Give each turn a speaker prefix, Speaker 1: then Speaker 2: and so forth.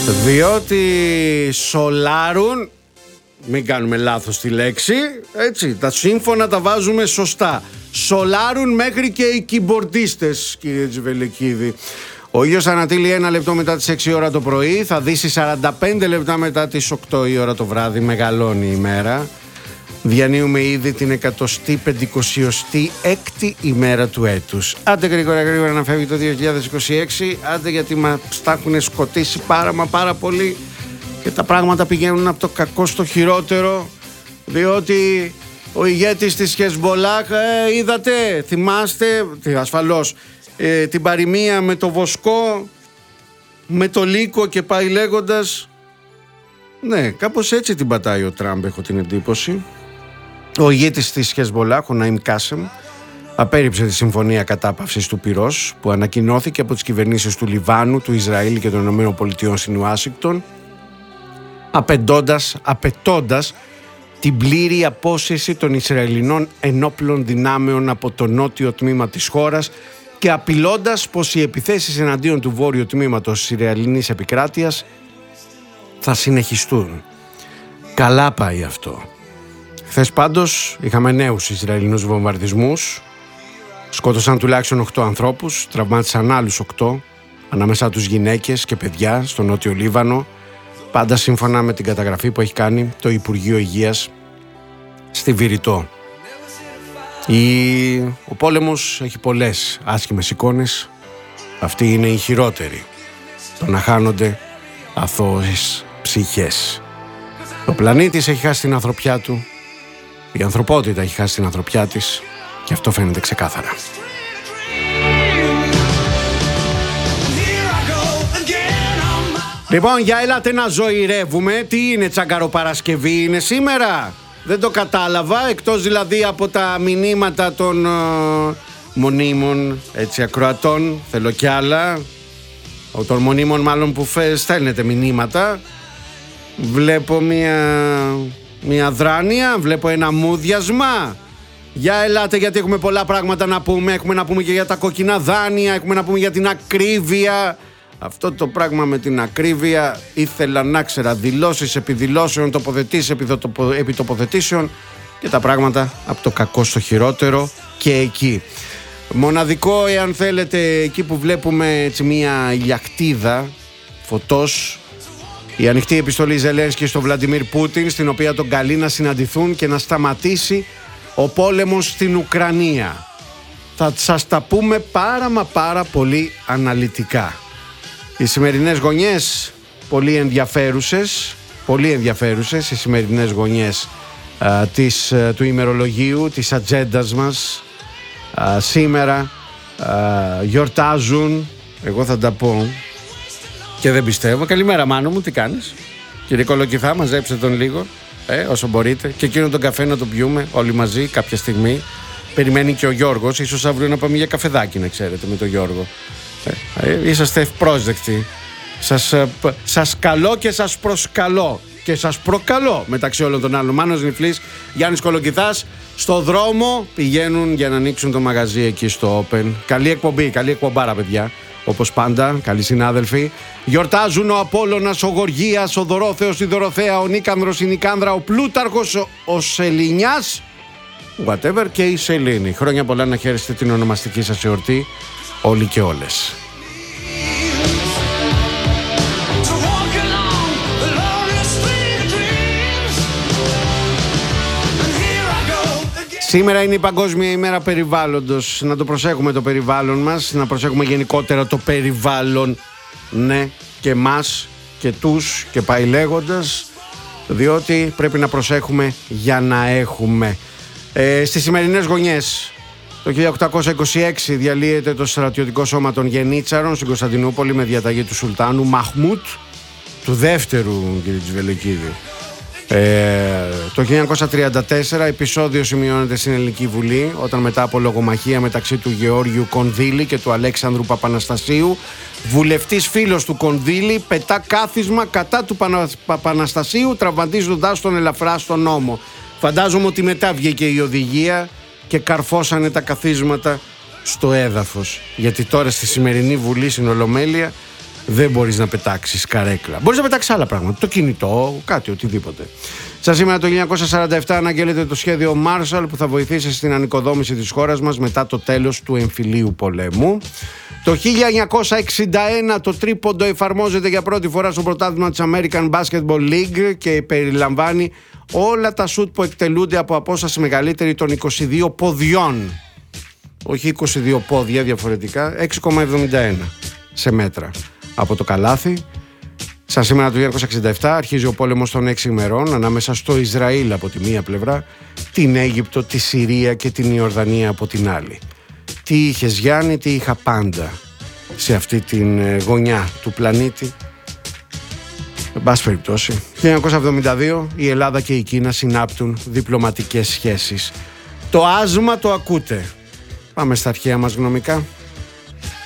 Speaker 1: Διότι σολάρουν, μην κάνουμε λάθος τη λέξη, έτσι, τα σύμφωνα τα βάζουμε σωστά. Σολάρουν μέχρι και οι κιμπορντίστες, κύριε Τζιβελεκίδη. Ο ήλιος ανατείλει 1 λεπτό μετά τις 6 ώρα το πρωί, θα δύσει 45 λεπτά μετά τις 8 η ώρα το βράδυ, μεγαλώνει η ημέρα. Διανύουμε ήδη την 156η ημέρα του έτους. Άντε γρήγορα να φεύγει το 2026, άντε γιατί μας τα έχουν σκοτήσει πάρα πολύ και τα πράγματα πηγαίνουν από το κακό στο χειρότερο, διότι ο ηγέτης της Χεσμπολάχ, είδατε, θυμάστε, ασφαλώς, την παροιμία με το βοσκό, με το λύκο και πάει λέγοντας. Ναι, κάπως έτσι την πατάει ο Τραμπ, έχω την εντύπωση. Ο ηγέτης της Χεσμπολάχ, ο Ναΐμ Κάσεμ, απέρριψε τη συμφωνία κατάπαυσης του πυρός που ανακοινώθηκε από τις κυβερνήσεις του Λιβάνου, του Ισραήλ και των ΗΠΑ στην Ουάσιγκτον, απαιτώντας την πλήρη απόσυρση των Ισραηλινών ενόπλων δυνάμεων από το νότιο τμήμα της χώρας και απειλώντας πως οι επιθέσεις εναντίον του βόρειου τμήματος της Ισραηλινής επικράτειας θα συνεχιστούν. Καλά πάει αυτό. Χθες πάντως είχαμε νέους Ισραηλινούς βομβαρδισμούς. Σκότωσαν τουλάχιστον 8 ανθρώπους, τραυμάτισαν άλλους 8, ανάμεσά τους γυναίκες και παιδιά στο νότιο Λίβανο, πάντα σύμφωνα με την καταγραφή που έχει κάνει το Υπουργείο Υγείας στη Βηρητό. Ο πόλεμος έχει πολλές άσχημες εικόνες. Αυτή είναι η χειρότερη. Το να χάνονται αθώες ψυχές. Ο πλανήτης έχει χάσει την ανθρωπιά του. Η ανθρωπότητα έχει χάσει την ανθρωπιά της και αυτό φαίνεται ξεκάθαρα. Λοιπόν, για ελάτε να ζωηρεύουμε. Τι είναι, Τσαγκαροπαρασκευή είναι σήμερα? Δεν το κατάλαβα, εκτός δηλαδή από τα μηνύματα των μονίμων, έτσι, ακροατών. Θέλω κι άλλα. Των μονίμων μάλλον που στέλνετε μηνύματα. Βλέπω μια δράνεια, βλέπω ένα μούδιασμα. Για ελάτε, γιατί έχουμε πολλά πράγματα να πούμε. Έχουμε να πούμε και για τα κόκκινα δάνεια, έχουμε να πούμε για την ακρίβεια. Αυτό το πράγμα με την ακρίβεια ήθελα να ξέρα. Δηλώσεις επί δηλώσεων, τοποθετήσεις επί τοποθετήσεων και τα πράγματα από το κακό στο χειρότερο και εκεί. Μοναδικό, εάν θέλετε, εκεί που βλέπουμε έτσι μια ηλιακτίδα φωτός, η ανοιχτή επιστολή Ζελένσκι στο Βλαντιμίρ Πούτιν, στην οποία τον καλεί να συναντηθούν και να σταματήσει ο πόλεμος στην Ουκρανία. Θα σας τα πούμε πάρα πολύ αναλυτικά. Οι σημερινές γωνιές πολύ ενδιαφέρουσες οι σημερινές γωνιές του ημερολογίου, της ατζέντας μας. Σήμερα γιορτάζουν, εγώ θα τα πω και δεν πιστεύω. Καλημέρα Μάνο μου, τι κάνεις? Κύριε Κολοκυθά, μαζέψτε τον λίγο όσο μπορείτε και εκείνον τον καφέ να τον πιούμε όλοι μαζί κάποια στιγμή. Περιμένει και ο Γιώργος, ίσως αύριο να πάμε για καφεδάκι, να ξέρετε, με τον Γιώργο. Είσαστε ευπρόσδεκτοι. Σας καλώ και σας προσκαλώ και σας προκαλώ μεταξύ όλων των άλλων. Μάνος Νιφλής, Γιάννης Κολοκυθάς, στο δρόμο πηγαίνουν για να ανοίξουν το μαγαζί εκεί στο Open. Καλή εκπομπή, καλή εκπομπάρα παιδιά, όπως πάντα, καλοί συνάδελφοι. Γιορτάζουν ο Απόλλωνας, ο Γοργίας, ο Δωρόθεος, η Δωροθέα, ο Νίκανδρος, η Νικάνδρα, ο Πλούταρχος, ο Σελινιάς, whatever, και η Σελήνη. Χρόνια πολλά να χαίρεστε την ονομαστική σας εορτή όλοι και όλες. Σήμερα είναι η Παγκόσμια ημέρα περιβάλλοντος. Να το προσέχουμε το περιβάλλον μας, να προσέχουμε γενικότερα το περιβάλλον, ναι, και μας και τους και πάει λέγοντας, διότι πρέπει να προσέχουμε για να έχουμε. Στις σημερινές γωνιές, το 1826 διαλύεται το στρατιωτικό σώμα των Γενίτσαρων στην Κωνσταντινούπολη με διαταγή του Σουλτάνου Μαχμούτ, του δεύτερου, κύριε Τζιβελεκίδη. Το 1934 επεισόδιο σημειώνεται στην Ελληνική Βουλή, όταν μετά από λογομαχία μεταξύ του Γεώργιου Κονδύλη και του Αλέξανδρου Παπαναστασίου, βουλευτής φίλος του Κονδύλη πετά κάθισμα κατά του Παπαναστασίου, τραυματίζοντάς τον ελαφρά στον νόμο. Φαντάζομαι ότι μετά βγήκε η οδηγία και καρφώσανε τα καθίσματα στο έδαφος, γιατί τώρα στη σημερινή Βουλή στην Ολομέλεια δεν μπορείς να πετάξεις καρέκλα. Μπορείς να πετάξεις άλλα πράγματα, το κινητό, κάτι, οτιδήποτε. Σαν σήμερα το 1947 αναγγέλλεται το σχέδιο Marshall που θα βοηθήσει στην ανοικοδόμηση της χώρας μας μετά το τέλος του εμφυλίου πολέμου. Το 1961 το τρίποντο εφαρμόζεται για πρώτη φορά στο πρωτάθλημα της American Basketball League και περιλαμβάνει όλα τα σουτ που εκτελούνται από απόσταση μεγαλύτερη των 22 ποδιών. Όχι 22 πόδια διαφορετικά, 6,71 σε μέτρα από το καλάθι. Σαν σήμερα το 1967 αρχίζει ο πόλεμος των 6 ημερών ανάμεσα στο Ισραήλ από τη μία πλευρά, την Αίγυπτο, τη Συρία και την Ιορδανία από την άλλη. Τι είχες Γιάννη, τι είχα πάντα σε αυτή την γωνιά του πλανήτη. Εν πάση περιπτώσει, 1972 η Ελλάδα και η Κίνα συνάπτουν διπλωματικές σχέσεις. Το άσμα το ακούτε. Πάμε στα αρχαία μας γνωμικά.